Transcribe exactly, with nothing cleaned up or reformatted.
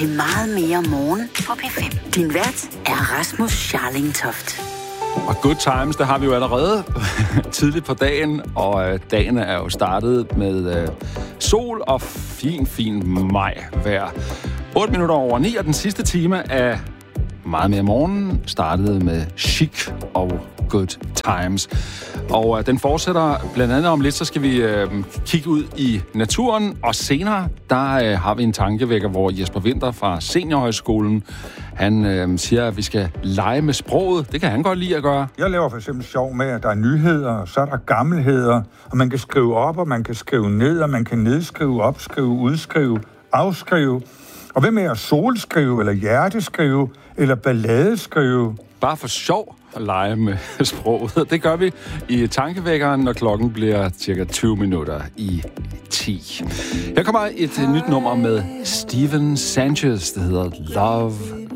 til Meget mere morgen på P fem. Din vært er Rasmus Scharling-Toft. Og good times, det har vi jo allerede tidligt på dagen, og øh, dagen er jo startet med øh, sol og fin, fin majvejr. otte minutter over ni, og den sidste time af Meget mere morgen startede med Chic og Good Times. Og øh, den fortsætter blandt andet om lidt, så skal vi øh, kigge ud i naturen, og senere, der øh, har vi en tankevækker, hvor Jesper Winter fra Seniorhøjskolen, han øh, siger, at vi skal lege med sproget. Det kan han godt lide at gøre. Jeg laver for eksempel sjov med, at der er nyheder, så er der gammelheder, og man kan skrive op, og man kan skrive ned, og man kan nedskrive, opskrive, udskrive, afskrive. Og hvad med at solskrive, eller hjerteskrive, eller balladeskrive? Bare for sjov at lege med sproget. Det gør vi i tankevækkeren, når klokken bliver cirka tyve minutter i ti. Her kommer et nyt nummer med Steven Sanchez, det hedder Love